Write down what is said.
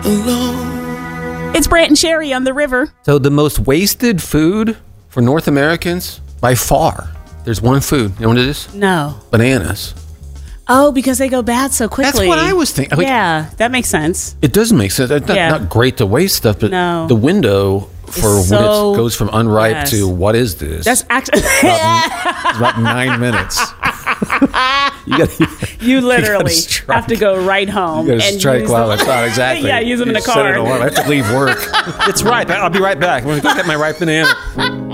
alone. It's Brant and Sherry on the river. So the most wasted food for North Americans, by far, there's one food. You know what it is? No. Bananas. Oh, because they go bad so quickly. That's what I was thinking. Yeah, that makes sense. It does make sense. It's not great to waste stuff, but the window for when it goes from unripe to what is this? That's actually about 9 minutes. You literally have to go right home and strike while it's out. Exactly. Yeah, use them in the car. I have to leave work. It's ripe. I'll be right back. I'm going to go get my ripe banana.